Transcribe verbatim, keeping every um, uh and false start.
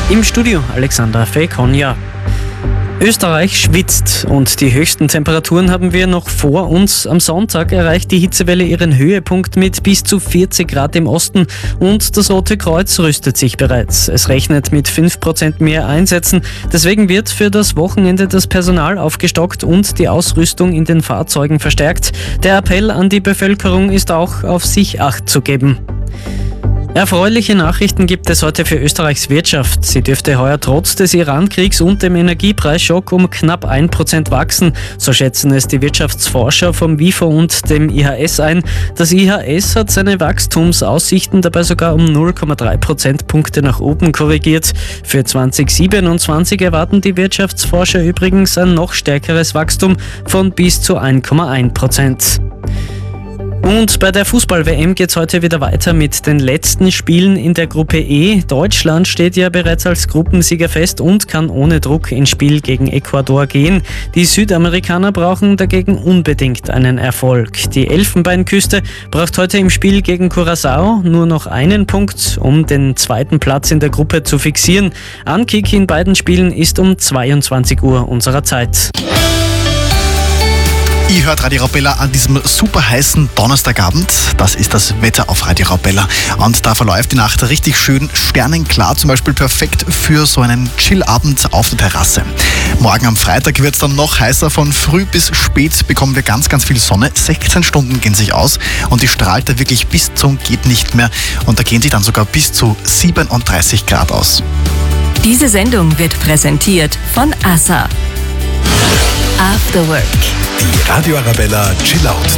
Im Studio Alexander Fekonja. Österreich schwitzt und die höchsten Temperaturen haben wir noch vor uns. Am Sonntag erreicht die Hitzewelle ihren Höhepunkt mit bis zu vierzig Grad im Osten und das Rote Kreuz rüstet sich bereits. Es rechnet mit fünf Prozent mehr Einsätzen. Deswegen wird für das Wochenende das Personal aufgestockt und die Ausrüstung in den Fahrzeugen verstärkt. Der Appell an die Bevölkerung ist auch, auf sich Acht zu geben. Erfreuliche Nachrichten gibt es heute für Österreichs Wirtschaft. Sie dürfte heuer trotz des Iran-Kriegs und dem Energiepreisschock um knapp ein Prozent wachsen. So schätzen es die Wirtschaftsforscher vom WIFO und dem I H S ein. Das I H S hat seine Wachstumsaussichten dabei sogar um null Komma drei Prozentpunkte nach oben korrigiert. Für zwanzig siebenundzwanzig erwarten die Wirtschaftsforscher übrigens ein noch stärkeres Wachstum von bis zu ein Komma eins Prozent. Und bei der Fußball-W M geht es heute wieder weiter mit den letzten Spielen in der Gruppe E. Deutschland steht ja bereits als Gruppensieger fest und kann ohne Druck ins Spiel gegen Ecuador gehen. Die Südamerikaner brauchen dagegen unbedingt einen Erfolg. Die Elfenbeinküste braucht heute im Spiel gegen Curaçao nur noch einen Punkt, um den zweiten Platz in der Gruppe zu fixieren. Ankick in beiden Spielen ist um zweiundzwanzig Uhr unserer Zeit. Ihr hört Radio Arabella an diesem super heißen Donnerstagabend. Das ist das Wetter auf Radio Arabella. Und da verläuft die Nacht richtig schön sternenklar, zum Beispiel perfekt für so einen Chillabend auf der Terrasse. Morgen am Freitag wird es dann noch heißer. Von früh bis spät bekommen wir ganz, ganz viel Sonne. sechzehn Stunden gehen sich aus und die strahlt da wirklich bis zum geht nicht mehr. Und da gehen sich dann sogar bis zu siebenunddreißig Grad aus. Diese Sendung wird präsentiert von A S A. After Work. Die Radio Arabella Chill Out